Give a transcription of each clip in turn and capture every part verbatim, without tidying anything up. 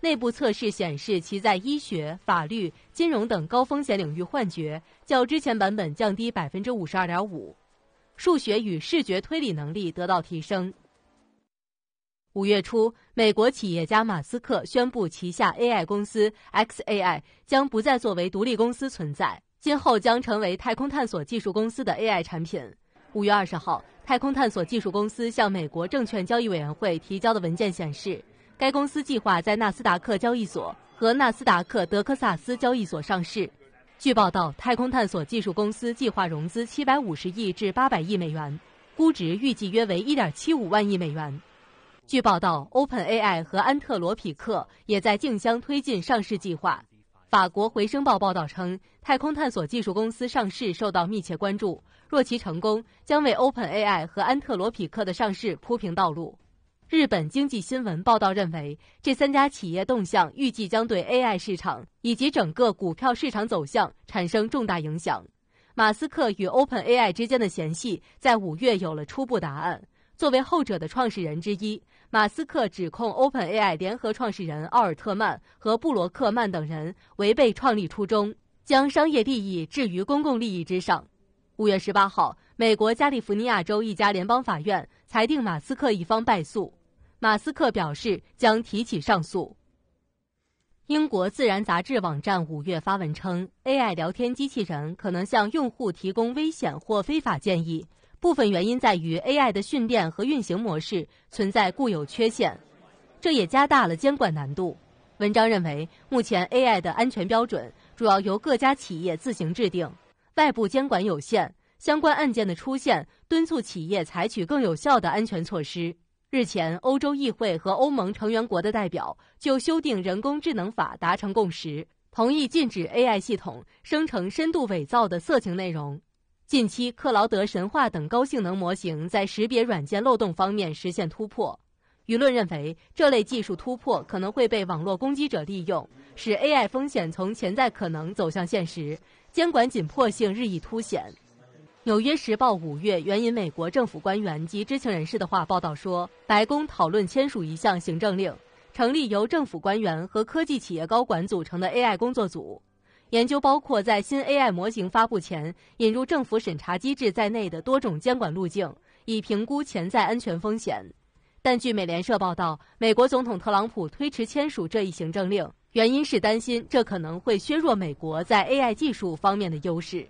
内部测试显示，其在医学、法律、金融等高风险领域幻觉较之前版本降低 百分之五十二点五， 数学与视觉推理能力得到提升。五月初，美国企业家马斯克宣布，旗下 A I 公司 X A I 将不再作为独立公司存在，今后将成为太空探索技术公司的 A I 产品。五月二十号，太空探索技术公司向美国证券交易委员会提交的文件显示，该公司计划在纳斯达克交易所和纳斯达克德克萨斯交易所上市。据报道，太空探索技术公司计划融资七百五十亿至八百亿美元，估值预计约为 一点七五万亿美元。据报道 ，OpenAI 和安特罗匹克也在竞相推进上市计划。法国《回声报》报道称，太空探索技术公司上市受到密切关注，若其成功，将为 OpenAI 和安特罗匹克的上市铺平道路。日本经济新闻报道认为，这三家企业动向预计将对 A I 市场以及整个股票市场走向产生重大影响。马斯克与 OpenAI 之间的嫌隙在五月有了初步答案。作为后者的创始人之一，马斯克指控 OpenAI 联合创始人奥尔特曼和布罗克曼等人违背创立初衷，将商业利益置于公共利益之上。五月十八号，美国加利福尼亚州一家联邦法院裁定马斯克一方败诉。马斯克表示将提起上诉。英国《自然》杂志网站五月发文称 ，A I 聊天机器人可能向用户提供危险或非法建议，部分原因在于 A I 的训练和运行模式存在固有缺陷，这也加大了监管难度。文章认为，目前 A I 的安全标准主要由各家企业自行制定，外部监管有限，相关案件的出现敦促企业采取更有效的安全措施。日前，欧洲议会和欧盟成员国的代表就修订人工智能法达成共识，同意禁止 A I 系统生成深度伪造的色情内容。近期，克劳德神话等高性能模型在识别软件漏洞方面实现突破。舆论认为，这类技术突破可能会被网络攻击者利用，使 A I 风险从潜在可能走向现实，监管紧迫性日益凸显。纽约时报五月援引美国政府官员及知情人士的话报道说，白宫讨论签署一项行政令，成立由政府官员和科技企业高管组成的 A I 工作组，研究包括在新 A I 模型发布前引入政府审查机制在内的多种监管路径，以评估潜在安全风险。但据美联社报道，美国总统特朗普推迟签署这一行政令，原因是担心这可能会削弱美国在 A I 技术方面的优势。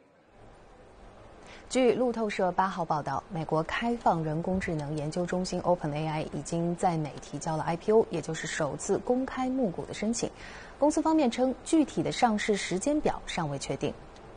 据路透社八号报道，美国开放人工智能研究中心 OpenAI 已经在美提交了 I P O， 也就是首次公开募股的申请。公司方面称，具体的上市时间表尚未确定。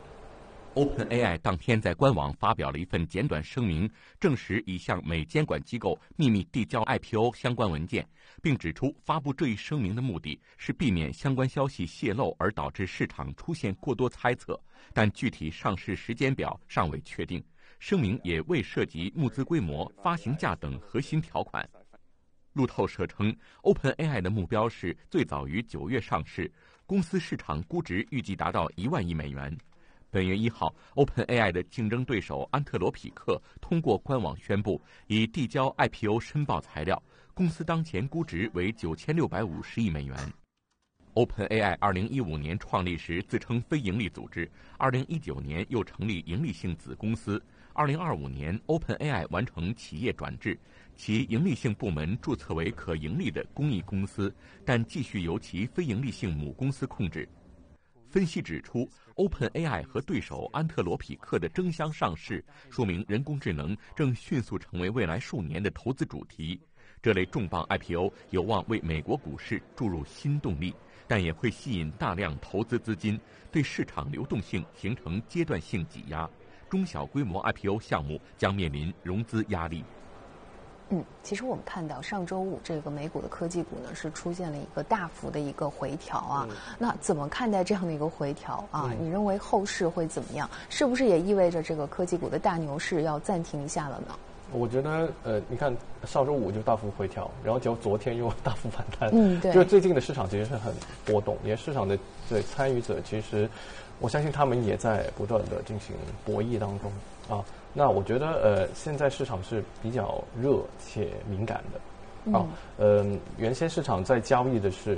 OpenAI 当天在官网发表了一份简短声明，证实已向美监管机构秘密递交 I P O 相关文件，并指出发布这一声明的目的是避免相关消息泄露而导致市场出现过多猜测，但具体上市时间表尚未确定。声明也未涉及募资规模、发行价等核心条款。路透社称 ，OpenAI 的目标是最早于九月上市，公司市场估值预计达到一万亿美元。本月一号 ，OpenAI 的竞争对手安特罗匹克通过官网宣布，已递交 I P O 申报材料，公司当前估值为九千六百五十亿美元。OpenAI 二零一五年创立时自称非营利组织，二零一九年又成立营利性子公司。二零二五年 ，OpenAI 完成企业转制，其营利性部门注册为可盈利的公益公司，但继续由其非营利性母公司控制。分析指出 ，OpenAI 和对手安特罗匹克的争相上市，说明人工智能正迅速成为未来数年的投资主题。这类重磅 I P O 有望为美国股市注入新动力，但也会吸引大量投资资金，对市场流动性形成阶段性挤压。中小规模 I P O 项目将面临融资压力。 嗯，其实我们看到上周五这个美股的科技股呢是出现了一个大幅的一个回调啊。嗯、那怎么看待这样的一个回调啊？嗯、你认为后市会怎么样？是不是也意味着这个科技股的大牛市要暂停一下了呢？ 我觉得，呃，你看上周五就大幅回调，然后就昨天又大幅反弹。 嗯，对。 就是最近的市场其实是很波动，连市场的对参与者其实，我相信他们也在不断的进行博弈当中啊。那我觉得，呃，现在市场是比较热且敏感的。啊，嗯、呃，原先市场在交易的是